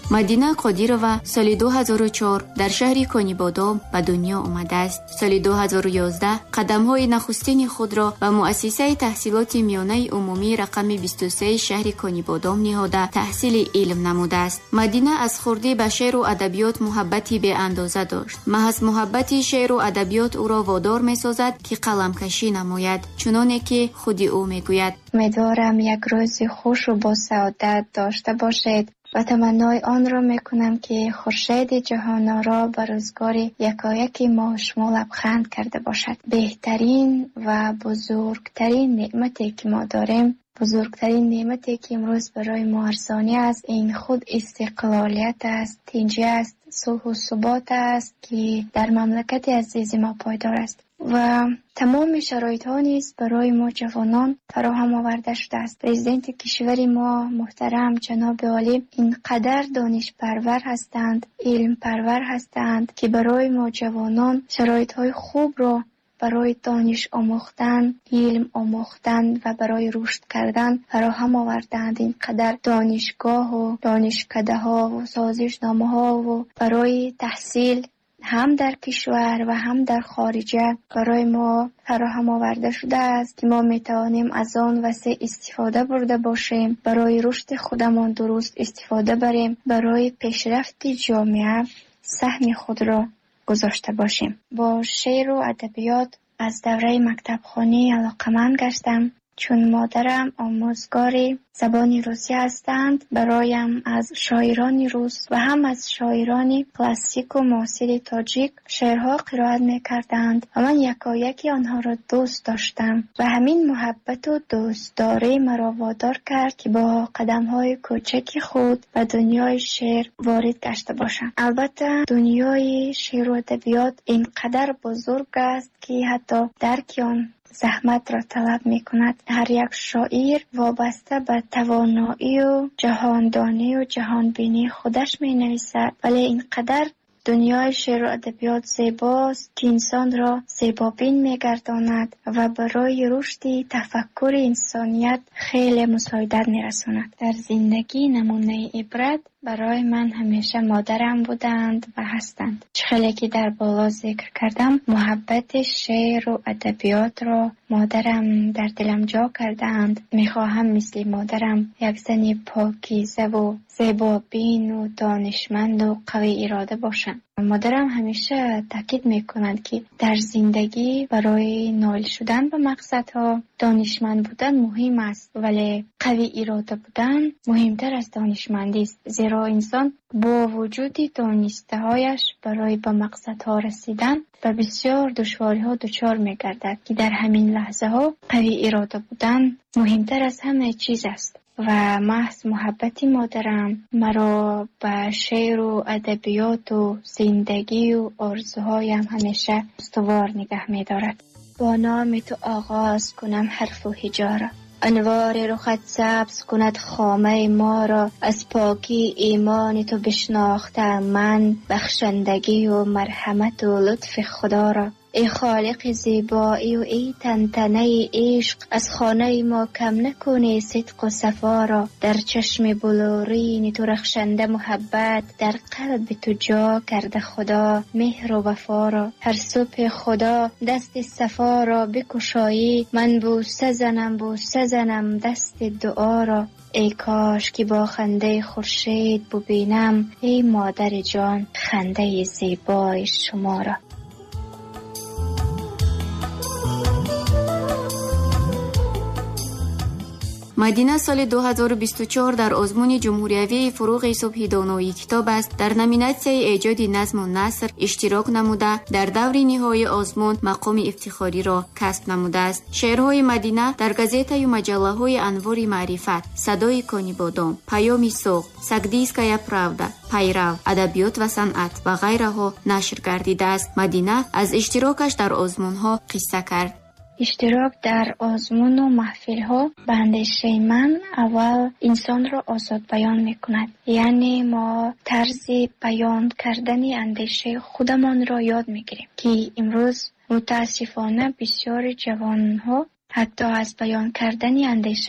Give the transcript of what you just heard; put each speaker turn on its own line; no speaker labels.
مدینه قادیرова سال 2004 در شهر کنیبادام به دنیا آمده است. سال 2011 قدم‌های نخستین خود را به مؤسسه تحصیلات میانه عمومی رقم 23 شهر کنیبادام نهاده تحصیل علم نموده است. مدینه از خردی به شعر و ادبیات محبتی به اندازه داشت. محض محبت شعر و ادبیات او را وادار می‌سازد که قلمکشی نماید، چنانه که خود او میگوید:
امیدوارم یک روز خوش و با سعادت داشته باشید و تمنای آن را میکنم که خورشید جهان را به روزگار یکایک ما شما لبخند کرده باشد. بهترین و بزرگترین نعمتی که ما داریم، بزرگترین نعمتی که امروز برای ما ارزانی است، این خود استقلالیت است، تنجیه است، صلح و ثبات است که در مملکت عزیز ما پایدار است و تمام شرایط ها نیز برای ما جوانان فراهم آورده شده است. پرزیدنت کشور ما محترم جناب عالی اینقدر دانش پرور هستند، علم پرور هستند که برای ما جوانان شرایط های خوب را برای دانش آموختن، علم آموختن و برای رشد کردن فراهم آوردند. اینقدر دانشگاه و دانشکده ها و سازشنامه ها و برای تحصیل هم در کشور و هم در خارجه برای ما فراهم آورده شده است که ما میتوانیم از آن وسیع استفاده برده باشیم، برای رشد خودمان درست استفاده بریم، برای پیشرفت جامعه سهم خود را گذاشته باشیم. با شعر و ادبیات از دوره مکتب خانی علاقمند گشتم، چون مادرم آموزگار زبان روسی هستند. برایم از شاعران روس و هم از شاعران کلاسیک و معاصر تاجیک شعرها قرائت می‌کردند و من یکایکی آنها را دوست داشتم و همین محبت و دوستداری مرا وادار کرد که با قدم‌های کوچک خود به دنیای شعر وارد گشته باشم. البته دنیای شعر و ادبیات اینقدر بزرگ است که حتی درک آن زحمت را طلب می کند. هر یک شاعر وابسته به توانایی و جهاندانی و جهانبینی خودش می نویسد، ولی اینقدر دنیای شعر و ادبیات زیباست که انسان را زیبابین می گرداند و برای رشد تفکر انسانیت خیلی مساعدت می رساند. در زندگی نمونه عبرت برای من همیشه مادرم بودند و هستند. چخیلی که در بالا ذکر کردم، محبت شعر و ادبیات را مادرم در دلم جا کردند. میخواهم مثل مادرم یک زن پاکیزه و زیبابین و دانشمند و قوی اراده باشم. مادرم همیشه تاکید میکنند که در زندگی برای نائل شدن به مقصدها دانشمند بودن مهم است، ولی قوی اراده بودن مهمتر از دانشمندی است، زیرا انسان با وجود دانسته هایش برای به مقصدها رسیدن و بسیار دشواری ها دچار میگردد که در همین لحظه ها قوی اراده بودن مهمتر از همه چیز است. و محض محبت مادرم مرا به شعر و ادبیات و زندگی و آرزوهایم همیشه استوار نگه می دارد. با نام تو آغاز کنم حرف و هجا، انوار رخت سبز کند خامه ما را، از پاکی ایمان تو بشناختم من، بخشندگی و مرحمت و لطف خدا را. ای خالق زیبایی و ای تنتنه عشق، از خانه ما کم نکنی صدق و صفا را. در چشم بلورین تو رخشنده محبت، در قلب تو جا کرده خدا مهر و وفا را. هر صبح خدا دست صفا را بکشایی، من بوسه زنم دست دعا را. ای کاش که با خنده خورشید ببینم، ای مادر جان خنده زیبای شما را.
مدینه سال 2024 در آزمون جمهوریوی فروغ صبح دانایی کتاب است. در نامیناسیون ایجاد نظم و نثر اشتراک نموده در دور نهایی آزمون مقام افتخاری را کسب نموده است. شعرهای مدینه در گازیتا و مجله های انوار معرفت، صدای کنیبادام، پیام صبح، سگدیسکایا پراودا، پیرو، ادبیات و صنعت و غیره ها نشر گردیده است. مدینه از اشتراکش در آزمون ها قصه کرد.
اشتراک در آزمون و محفل ها به اندیشه من اول انسان را آزاد بیان می کند. یعنی ما طرز بیان کردن اندیشه خودمان را یاد می گیریم که امروز متاسفانه بسیار جوان ها حتی از بیان کردن اندیشه